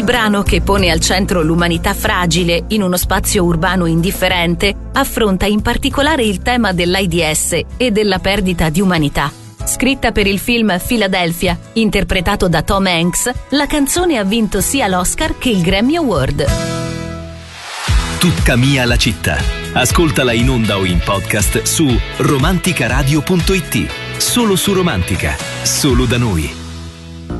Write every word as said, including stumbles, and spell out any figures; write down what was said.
Il brano, che pone al centro l'umanità fragile in uno spazio urbano indifferente, affronta in particolare il tema dell'AIDS e della perdita di umanità. Scritta per il film Philadelphia, interpretato da Tom Hanks, la canzone ha vinto sia l'Oscar che il Grammy Award. Tutta mia la città. Ascoltala in onda o in podcast su romanticaradio punto it. Solo su Romantica, solo da noi.